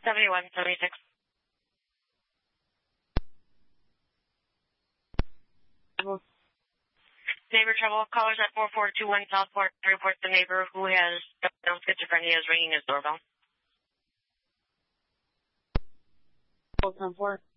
7176. Neighbor trouble. Callers at 4421 Southport report the neighbor who has schizophrenia is ringing his doorbell. 10-4.